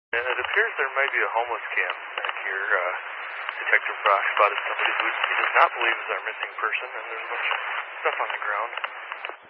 And it appears there might be a homeless camp back here. Detective Brock spotted somebody who he does not believe is our missing person, and there's a bunch of stuff on the ground.